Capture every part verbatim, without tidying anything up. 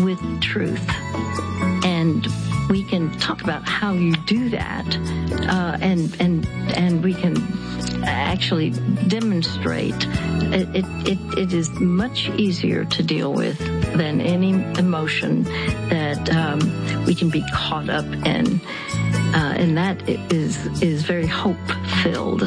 with truth. And we can talk about how you do that, uh, and and and we can actually demonstrate. It, it it it is much easier to deal with than any emotion that um, we can be caught up in, uh, and that is is very hope filled.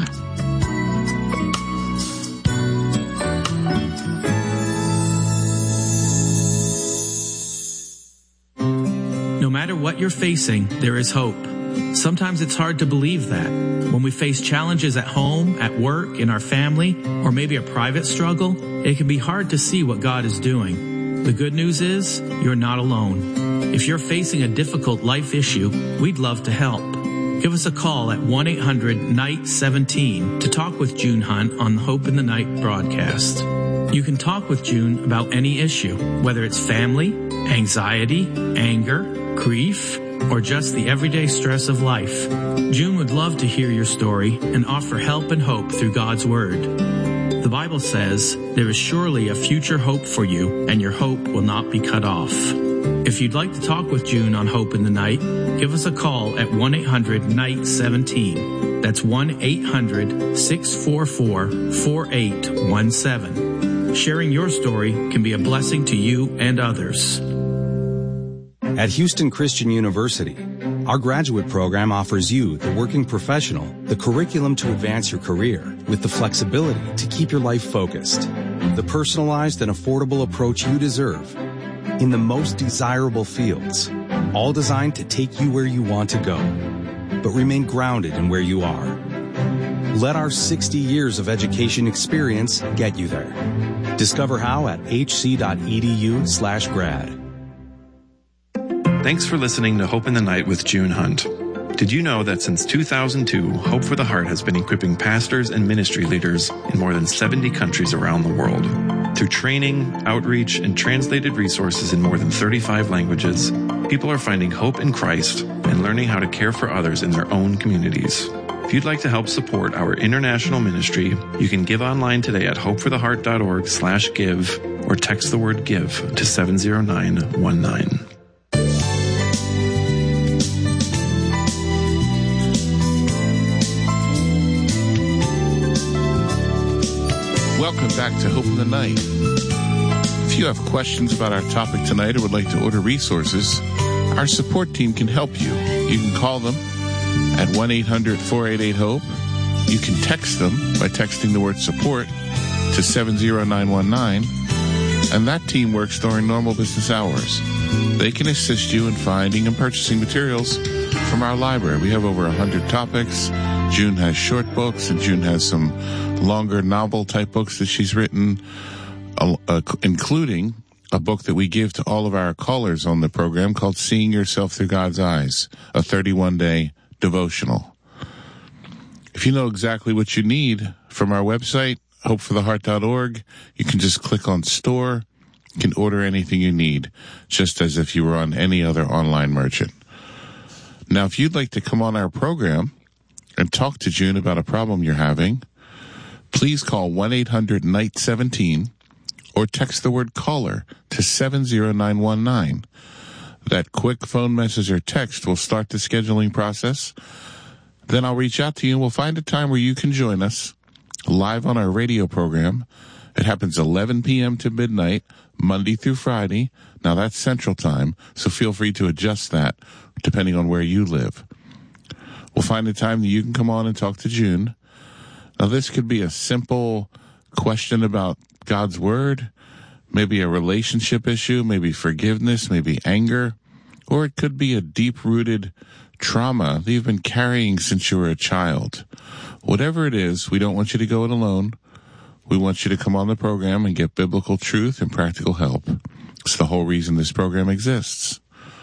No matter what you're facing, there is hope. Sometimes it's hard to believe that. When we face challenges at home, at work, in our family, or maybe a private struggle, it can be hard to see what God is doing. The good news is, you're not alone. If you're facing a difficult life issue, we'd love to help. Give us a call at one eight hundred N I G H seventeen to talk with June Hunt on the Hope in the Night broadcast. You can talk with June about any issue, whether it's family, anxiety, anger, grief, or just the everyday stress of life. June would love to hear your story and offer help and hope through God's Word. The Bible says, there is surely a future hope for you, and your hope will not be cut off. If you'd like to talk with June on Hope in the Night, give us a call at one eight hundred N I G H seventeen. That's one eight hundred six four four four eight one seven. Sharing your story can be a blessing to you and others. At Houston Christian University, our graduate program offers you, the working professional, the curriculum to advance your career with the flexibility to keep your life focused, the personalized and affordable approach you deserve in the most desirable fields, all designed to take you where you want to go, but remain grounded in where you are. Let our sixty years of education experience get you there. Discover how at hc.edu slash grad. Thanks for listening to Hope in the Night with June Hunt. Did you know that since two thousand two, Hope for the Heart has been equipping pastors and ministry leaders in more than seventy countries around the world? Through training, outreach, and translated resources in more than thirty-five languages, people are finding hope in Christ and learning how to care for others in their own communities. If you'd like to help support our international ministry, you can give online today at hopefortheheart.org slash give or text the word give to seven zero nine one nine. Welcome back to Hope in the Night. If you have questions about our topic tonight or would like to order resources, our support team can help you. You can call them at one eight hundred four eight eight HOPE. You can text them by texting the word support to seven zero nine one nine, and that team works during normal business hours. They can assist you in finding and purchasing materials from our library. We have over one hundred topics. June has short books, and June has some longer novel-type books that she's written, uh, uh, including a book that we give to all of our callers on the program called Seeing Yourself Through God's Eyes, a thirty-one day devotional. If you know exactly what you need from our website, hope for the heart dot org, you can just click on store. You can order anything you need, just as if you were on any other online merchant. Now, if you'd like to come on our program and talk to June about a problem you're having, please call one eight hundred N I G H seventeen or text the word caller to seven zero nine one nine. That quick phone message or text will start the scheduling process. Then I'll reach out to you and we'll find a time where you can join us live on our radio program. It happens eleven p.m. to midnight, Monday through Friday. Now that's Central Time, so feel free to adjust that depending on where you live. We'll find a time that you can come on and talk to June. Now, this could be a simple question about God's Word, maybe a relationship issue, maybe forgiveness, maybe anger, or it could be a deep-rooted trauma that you've been carrying since you were a child. Whatever it is, we don't want you to go it alone. We want you to come on the program and get biblical truth and practical help. It's the whole reason this program exists.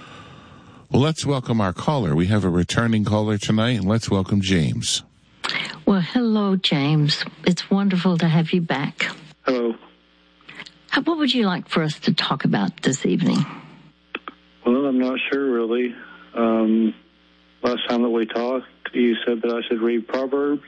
Well, let's welcome our caller. We have a returning caller tonight, and let's welcome James. Well, hello, James. It's wonderful to have you back. Hello. How, what would you like for us to talk about this evening? Well, I'm not sure, really. Um, last time that we talked, you said that I should read Proverbs,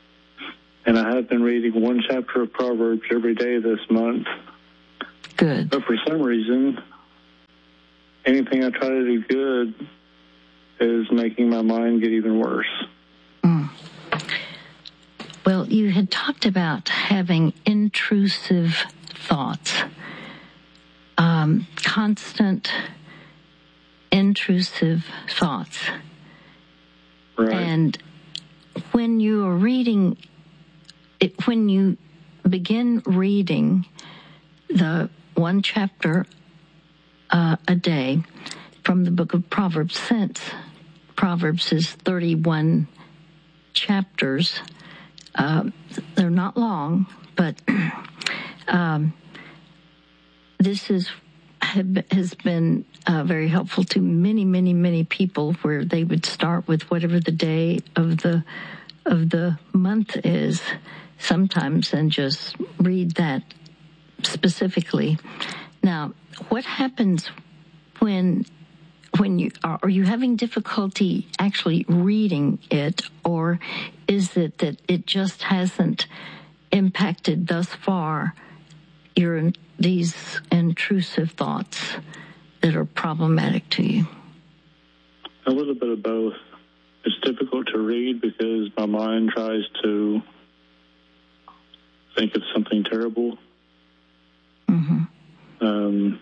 and I have been reading one chapter of Proverbs every day this month. Good. But for some reason, anything I try to do good is making my mind get even worse. Mm. Well, you had talked about having intrusive thoughts, um, constant intrusive thoughts. Right. And when you are reading, it, when you begin reading the one chapter uh, a day from the book of Proverbs, since Proverbs is thirty-one chapters, uh, they're not long, but um, this is have, has been uh, very helpful to many, many, many people, where they would start with whatever the day of the of the month is sometimes, and just read that specifically. Now, what happens when when you are, are you having difficulty actually reading it, or is it that it just hasn't impacted thus far your these intrusive thoughts that are problematic to you? A little bit of both. It's difficult to read because my mind tries to think of something terrible. Mm-hmm. Um,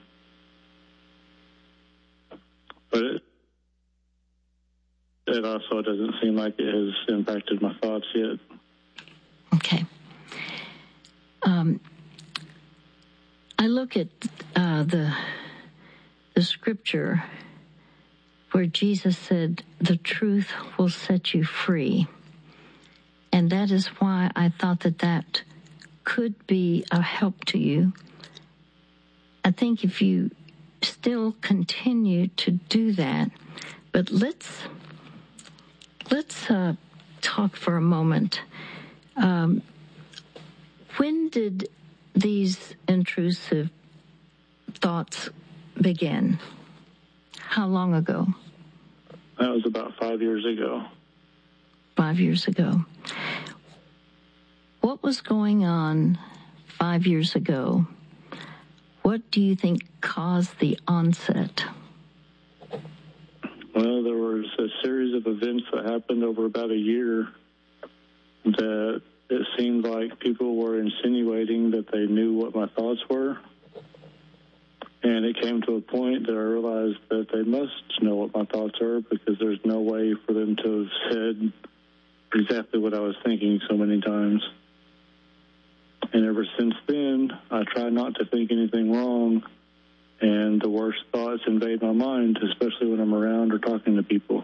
but it, it also doesn't seem like it has impacted my thoughts yet. Okay. Um, I look at uh, the the scripture where Jesus said, "The truth will set you free," and that is why I thought that that could be a help to you. I think if you still continue to do that, but let's let's uh, talk for a moment. Um, when did these intrusive thoughts begin? How long ago? That was about five years ago. Five years ago. What was going on five years ago? What do you think caused the onset? Well, there was a series of events that happened over about a year that it seemed like people were insinuating that they knew what my thoughts were. And it came to a point that I realized that they must know what my thoughts are, because there's no way for them to have said exactly what I was thinking so many times. And ever since then, I try not to think anything wrong, and the worst thoughts invade my mind, especially when I'm around or talking to people.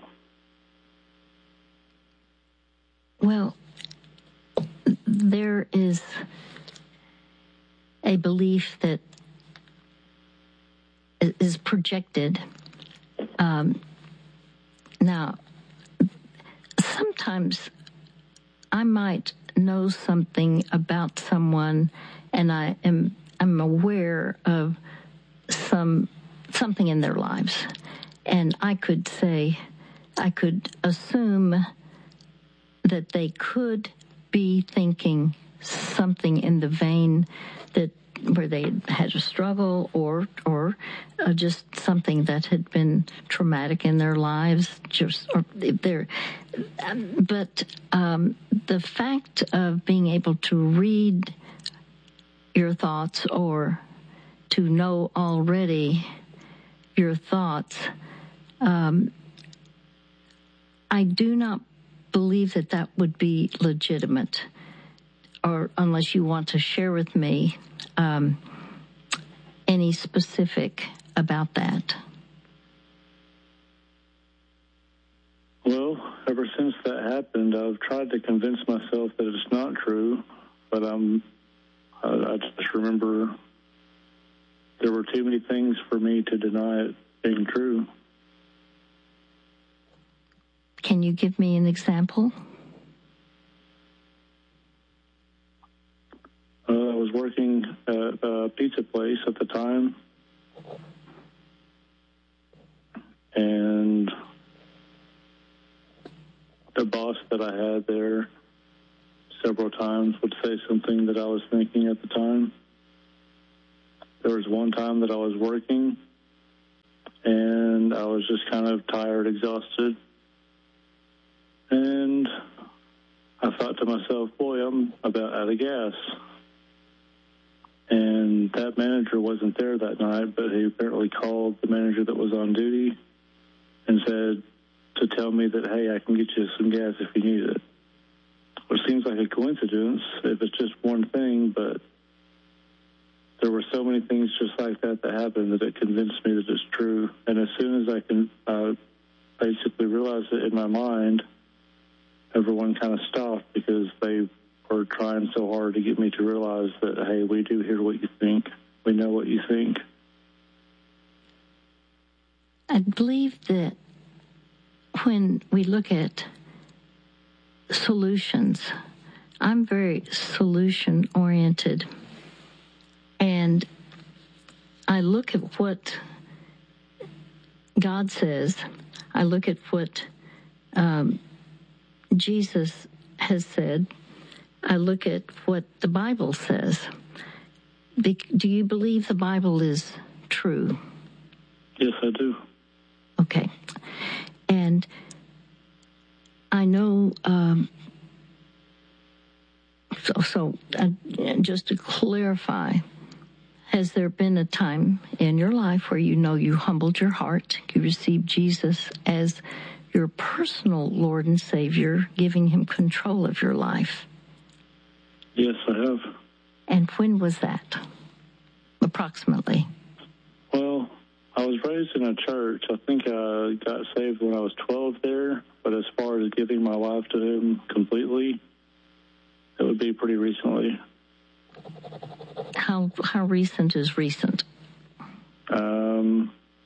Well, there is a belief that is projected. Um, now, sometimes I might know something about someone, and I am I'm aware of some something in their lives, and I could say, I could assume that they could be thinking something in the vein that where they had a struggle, or or uh, just something that had been traumatic in their lives. Just or they're, but um, the fact of being able to read your thoughts, or to know already your thoughts, um, I do not believe that that would be legitimate, or unless you want to share with me um, any specific about that. Well, ever since that happened, I've tried to convince myself that it's not true, but I'm, I, I just remember there were too many things for me to deny it being true. Can you give me an example? Uh, I was working at a pizza place at the time, and the boss that I had there several times would say something that I was thinking at the time. There was one time that I was working, and I was just kind of tired, exhausted. And I thought to myself, boy, I'm about out of gas. And that manager wasn't there that night, but he apparently called the manager that was on duty and said to tell me that, hey, I can get you some gas if you need it. Which seems like a coincidence if it's just one thing, but there were so many things just like that that happened that it convinced me that it's true. And as soon as I can uh, basically realize it in my mind, everyone kind of stopped because they were trying so hard to get me to realize that, hey, we do hear what you think. We know what you think. I believe that when we look at solutions, I'm very solution-oriented. And I look at what God says. I look at what um, Jesus has said. I look at what the Bible says. Be- do you believe the Bible is true? Yes, I do. Okay. And I know, um, so, so uh, just to clarify, has there been a time in your life where you know you humbled your heart, you received Jesus as your personal Lord and Savior, giving him control of your life? Yes, I have. And when was that, approximately? Well, I was raised in a church. I think I got saved when I was twelve there, but as far as giving my life to him completely, it would be pretty recently. How how recent is recent? Um,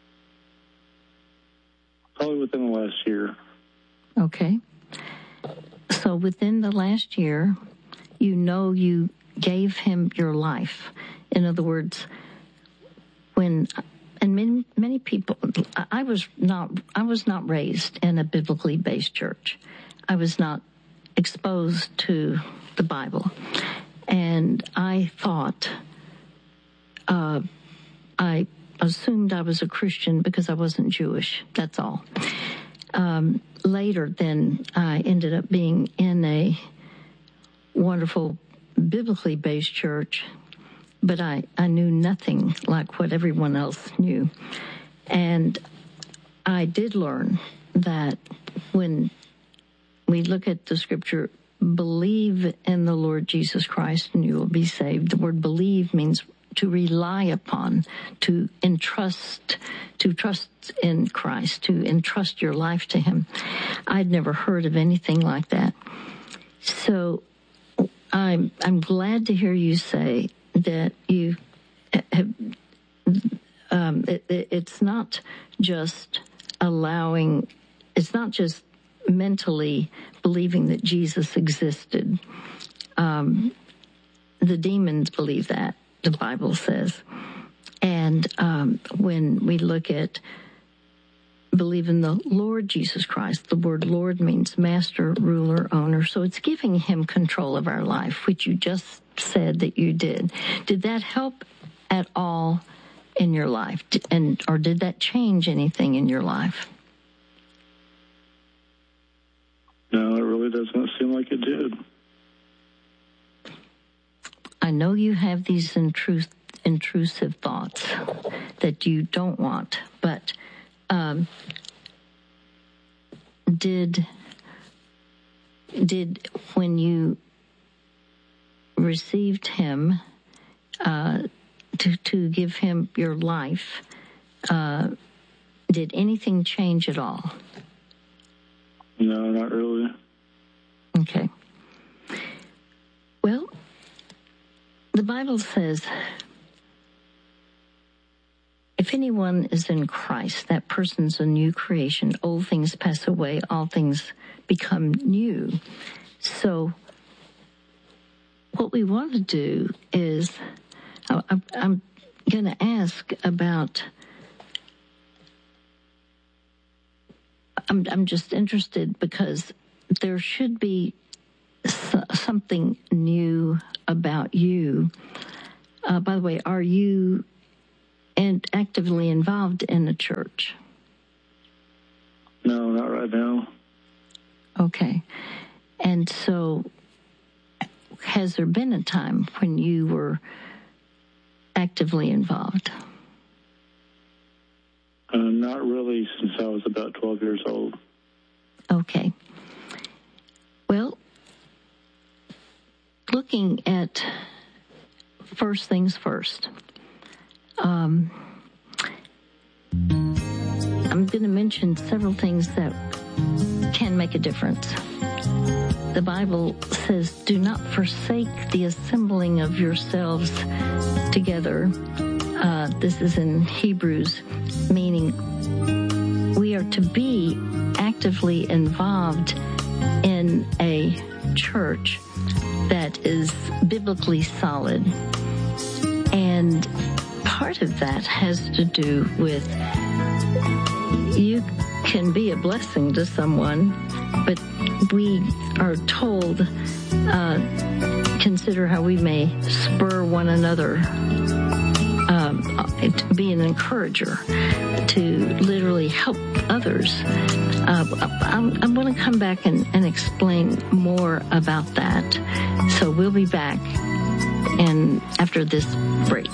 probably within the last year. Okay. So within the last year, you know you gave him your life. In other words, when, and many, many people, I was not, I was not raised in a biblically based church. I was not exposed to the Bible. And I thought, uh, I assumed I was a Christian because I wasn't Jewish. That's all. Um, later, then I ended up being in a wonderful biblically based church, but I, I knew nothing like what everyone else knew. And I did learn that when we look at the scripture, believe in the Lord Jesus Christ and you will be saved. The word believe means to rely upon, to entrust, to trust in Christ, to entrust your life to him. I'd never heard of anything like that. So I'm, I'm glad to hear you say that you have, um, it, it, it's not just allowing, it's not just mentally believing that Jesus existed. Um, the demons believe that, the Bible says. And um, when we look at believe in the Lord Jesus Christ, the word Lord means master, ruler, owner. So it's giving him control of our life, which you just said that you did. Did that help at all in your life? And or did that change anything in your life? No, it really doesn't seem like it did. I know you have these intrus- intrusive thoughts that you don't want, but um, did did when you received him uh, to to give him your life, uh, did anything change at all? No, not really. Okay. Well, the Bible says, if anyone is in Christ, that person's a new creation. Old things pass away, all things become new. So what we want to do is, I, I'm going to ask about, I'm, I'm just interested because there should be something new about you. Uh, by the way, are you and actively involved in the church? No, not right now. Okay. And so has there been a time when you were actively involved? Uh, not really, since I was about twelve years old. Okay. Well, looking at first things first, um, I'm going to mention several things that can make a difference. The Bible says, do not forsake the assembling of yourselves together. Uh, this is in Hebrews, meaning we are to be actively involved in a church that is biblically solid. And part of that has to do with you can be a blessing to someone, but we are told, uh, consider how we may spur one another, um, to be an encourager, to literally help others. Uh, I'm, I'm going to come back and, and explain more about that. So we'll be back and after this break.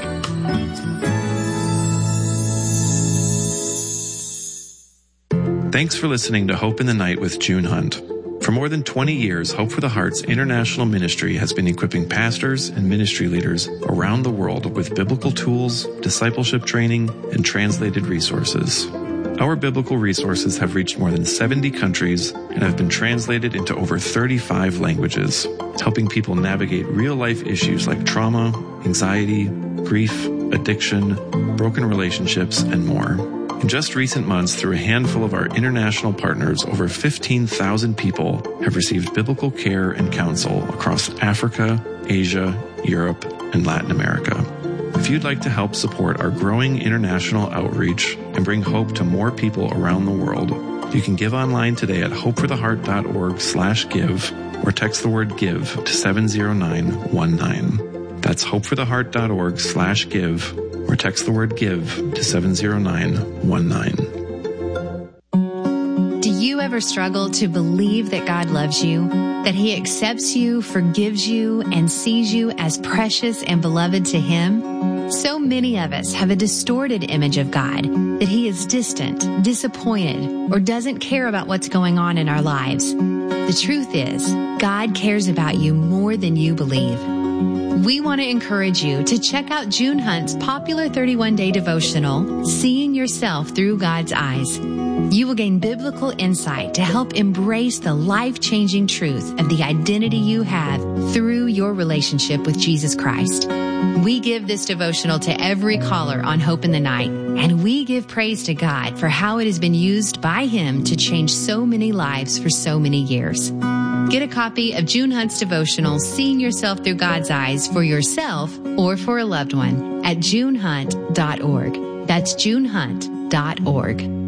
Thanks for listening to Hope in the Night with June Hunt. For more than twenty years, Hope for the Heart's international ministry has been equipping pastors and ministry leaders around the world with biblical tools, discipleship training, and translated resources. Our biblical resources have reached more than seventy countries and have been translated into over thirty-five languages, helping people navigate real-life issues like trauma, anxiety, grief, addiction, broken relationships, and more. In just recent months, through a handful of our international partners, over fifteen thousand people have received biblical care and counsel across Africa, Asia, Europe, and Latin America. If you'd like to help support our growing international outreach and bring hope to more people around the world, you can give online today at hopefortheheart.org slash give or text the word give to seven zero nine one nine. That's hopefortheheart.org slash give or text the word give to seven zero nine one nine. Do you ever struggle to believe that God loves you, that He accepts you, forgives you, and sees you as precious and beloved to Him? So many of us have a distorted image of God, that He is distant, disappointed, or doesn't care about what's going on in our lives. The truth is, God cares about you more than you believe. We want to encourage you to check out June Hunt's popular thirty-one day devotional, Seeing Yourself Through God's Eyes. You will gain biblical insight to help embrace the life-changing truth of the identity you have through your relationship with Jesus Christ. We give this devotional to every caller on Hope in the Night, and we give praise to God for how it has been used by Him to change so many lives for so many years. Get a copy of June Hunt's devotional, Seeing Yourself Through God's Eyes, for yourself or for a loved one at june hunt dot org. That's june hunt dot org.